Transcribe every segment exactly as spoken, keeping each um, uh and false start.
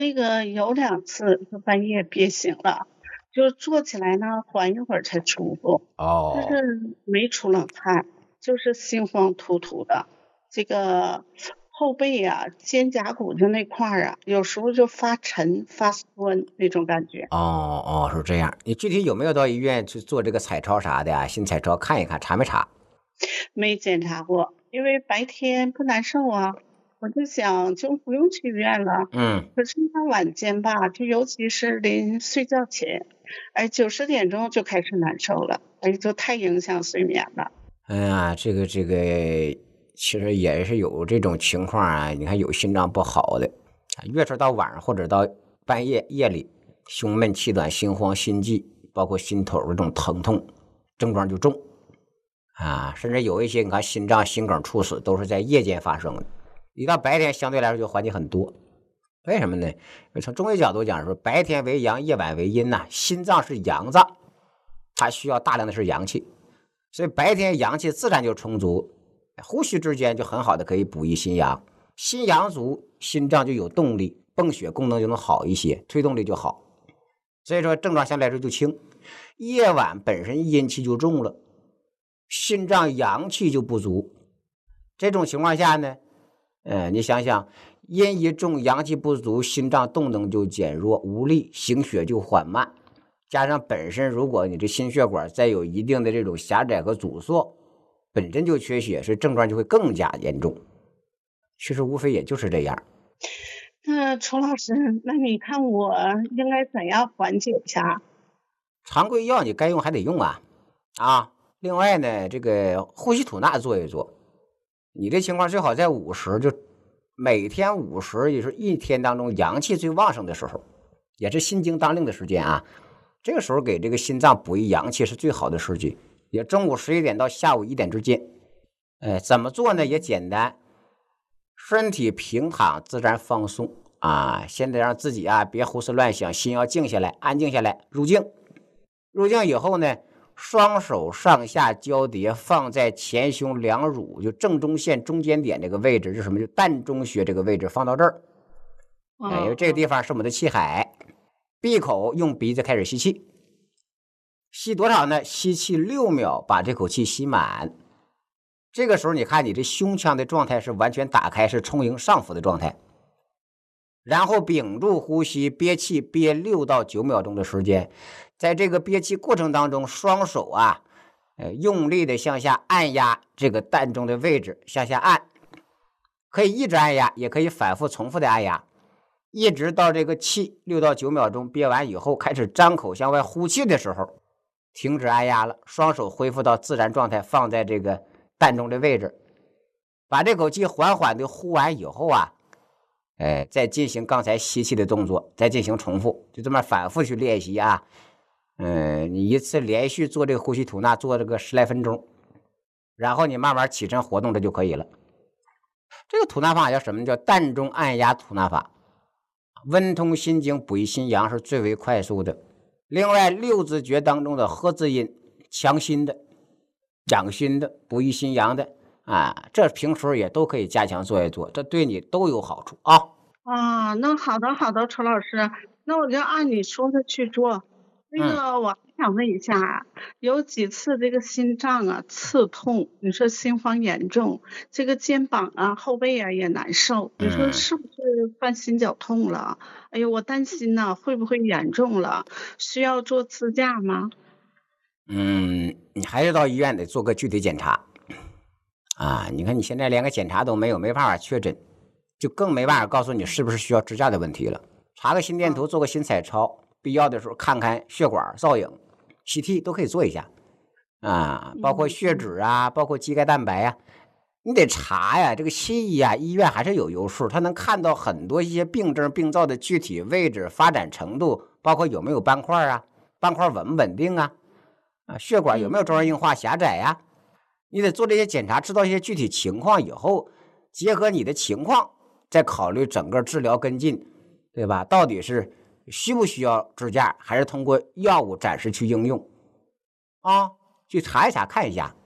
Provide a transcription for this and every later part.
这个有两次就半夜憋醒了，就坐起来呢，缓一会儿才舒服，就哦是没出冷汗，就是心慌突突的。这个后背呀、肩胛骨就那块儿啊，有时候就发沉、发酸那种感觉。 哦哦，是这样。你具体有没有到医院去做这个彩超啥的呀？心彩超看一看，查没查？ 没检查过，因为白天不难受啊，我就想就不用去医院了。 嗯。 可是到晚间吧，就尤其是临睡觉前，哎，九十点钟就开始难受了，哎，就太影响睡眠了。 哎呀，这个这个其实也是有这种情况啊。你看有心脏不好的，啊越是到晚上或者到半夜夜里，胸闷气短、心慌、心悸，包括心头这种疼痛，症状就重啊。甚至有一些你看心脏心梗猝死都是在夜间发生的，一到白天相对来说就缓解很多。为什么呢？从中医角度讲说，白天为阳，夜晚为阴呐、心脏是阳脏，它需要大量的是阳气。所以白天阳气自然就充足，呼吸之间就很好的可以补益心阳，心阳足，心脏就有动力，泵血功能就能好一些，推动力就好。所以说症状相对来说就轻。夜晚本身阴气就重了，心脏阳气就不足，这种情况下呢，呃，你想想，阴一重，阳气不足，心脏动能就减弱，无力，行血就缓慢。加上本身如果你这心血管再有一定的这种狭窄和阻塞，本身就缺血，所以症状就会更加严重。其实无非也就是这样。 那楚老师，那你看我应该怎样缓解一下？ 常规药你该用还得用啊啊！另外呢，这个呼吸吐纳做一做，你这情况最好在午时，就每天午时，也是一天当中阳气最旺盛的时候，也是心经当令的时间啊。这个时候给这个心脏补益阳气是最好的时机，也中午十一点到下午一点之间。呃，怎么做呢？也简单，身体平躺，自然放松啊。先得让自己啊别胡思乱想，心要静下来，安静下来，入静。入静以后呢，双手上下交叠放在前胸两乳，就正中线中间点这个位置，是什么？就膻中穴这个位置，放到这儿。哎，因为这个地方是我们的气海。闭口用鼻子开始吸气，吸多少呢？吸气六秒，把这口气吸满。这个时候你看你这胸腔的状态是完全打开，是充盈上浮的状态。然后屏住呼吸，憋气憋六到九秒钟的时间。在这个憋气过程当中，双手啊，呃，用力的向下按压这个膻中的位置，向下按，可以一直按压，也可以反复重复的按压。一直到这个气六到九秒钟憋完以后，开始张口向外呼气的时候，停止按压了，双手恢复到自然状态，放在这个膻中的位置，把这口气缓缓的呼完以后啊，哎，再进行刚才吸气的动作，再进行重复，就这么反复去练习啊。嗯，你一次连续做这个呼吸吐纳，做这个十来分钟，然后你慢慢起身活动，这就可以了。这个吐纳法叫什么？叫膻中按压吐纳法。温通心经，补益心阳是最为快速的。另外六字诀当中的呵字音，强心的、养心的、补益心阳的啊，这平时也都可以加强做一做，这对你都有好处啊。 啊，那好的好的，楚老师，那我就按你说的去做。那嗯个我还想问一下啊，有几次这个心脏啊刺痛，你说心慌严重，这个肩膀啊后背啊也难受，你说嗯是不是犯心绞痛了？哎呦，我担心呐，会不会严重了？需要做支架吗？ 嗯，你还是到医院得做个具体检查啊。你看你现在连个检查都没有，没办法确诊，就更没办法告诉你是不是需要支架的问题了。查个心电图，做个心彩超，必要的时候看看血管造影、C T 都可以做一下啊，包括血脂啊，包括肌钙蛋白啊，你得查呀。这个西医啊，医院还是有优势，他能看到很多一些病症病灶的具体位置、发展程度，包括有没有斑块啊，斑块稳不稳定啊，啊，血管有没有粥样硬化、狭窄呀、啊？你得做这些检查，知道一些具体情况以后，结合你的情况，再考虑整个治疗跟进，对吧？到底是需不需要支架，还是通过药物暂时去应用啊？去查一查看一下。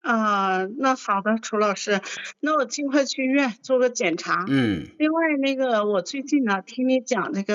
啊，那好的，楚老师，那我尽快去医院做个检查。 嗯。 另外那个我最近呢，听你讲这个